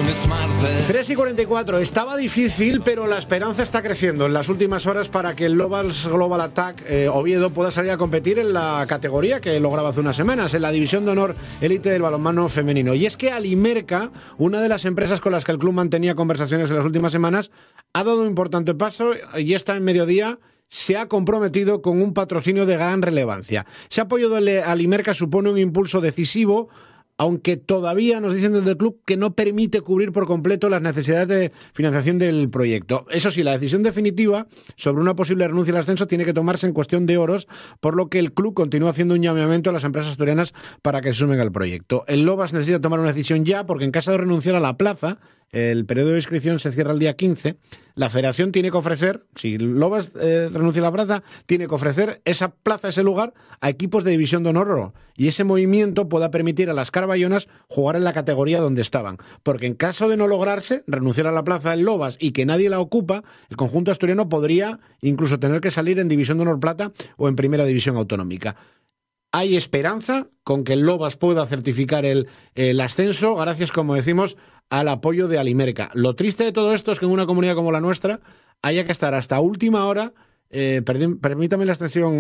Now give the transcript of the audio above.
3:44. Estaba difícil, pero la esperanza está creciendo en las últimas horas para que el Lobas Global Attack Oviedo pueda salir a competir en la categoría que lograba hace unas semanas, en la División de Honor Élite del balonmano femenino. Y es que Alimerca, una de las empresas con las que el club mantenía conversaciones en las últimas semanas, ha dado un importante paso y esta en mediodía se ha comprometido con un patrocinio de gran relevancia. Ese apoyo de Alimerca supone un impulso decisivo, aunque todavía nos dicen desde el club que no permite cubrir por completo las necesidades de financiación del proyecto. Eso sí, la decisión definitiva sobre una posible renuncia al ascenso tiene que tomarse en cuestión de horas, por lo que el club continúa haciendo un llamamiento a las empresas asturianas para que se sumen al proyecto. El Lobas necesita tomar una decisión ya, porque en caso de renunciar a la plaza, el periodo de inscripción se cierra el día 15, la federación tiene que ofrecer, si Lobas renuncia a la plaza, tiene que ofrecer esa plaza, ese lugar, a equipos de División de Honor, y ese movimiento pueda permitir a las Carballonas jugar en la categoría donde estaban. Porque en caso de no lograrse, renunciar a la plaza en Lobas y que nadie la ocupa, el conjunto asturiano podría incluso tener que salir en División de Honor Plata o en Primera División Autonómica. Hay esperanza con que el Lobas pueda certificar el ascenso, gracias, como decimos, al apoyo de Alimerca. Lo triste de todo esto es que en una comunidad como la nuestra haya que estar hasta última hora, permítame la expresión